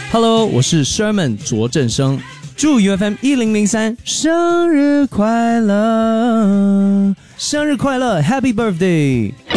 Hello， 我是 Sherman 卓正生，祝 UFM 1003生日快乐，生日快乐 ，Happy Birthday！